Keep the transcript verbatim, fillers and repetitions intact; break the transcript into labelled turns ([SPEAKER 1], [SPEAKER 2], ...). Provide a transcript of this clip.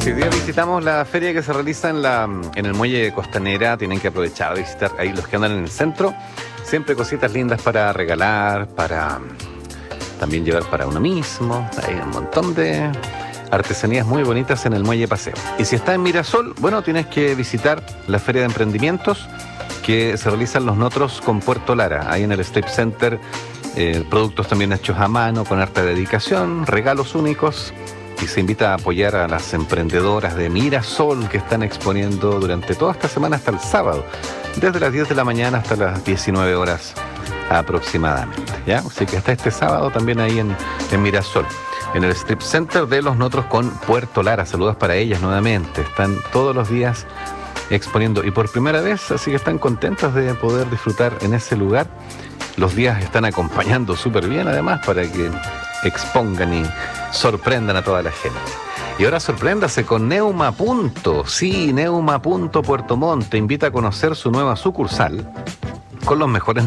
[SPEAKER 1] Si hoy día visitamos la feria que se realiza en, la, en el muelle de Costanera, tienen que aprovechar a visitar ahí los que andan en el centro. Siempre cositas lindas para regalar, para también llevar para uno mismo. Hay un montón de artesanías muy bonitas en el muelle Paseo. Y si estás en Mirasol, bueno, tienes que visitar la feria de emprendimientos que se realizan los Notros con Puerto Lara, ahí en el Strip Center. Eh, productos también hechos a mano, con harta dedicación, regalos únicos. Y se invita a apoyar a las emprendedoras de Mirasol que están exponiendo durante toda esta semana hasta el sábado, desde las diez de la mañana hasta las diecinueve horas aproximadamente, ¿ya? Así que hasta este sábado también ahí en, en Mirasol, en el Strip Center de los Notros con Puerto Lara. Saludos para ellas nuevamente. Están todos los días exponiendo y por primera vez, así que están contentas de poder disfrutar en ese lugar. Los días están acompañando súper bien además para que expongan y sorprendan a toda la gente. Y ahora sorpréndase con Neuma Punto. Sí, Neuma Punto Puerto Montt te invita a conocer su nueva sucursal con los mejores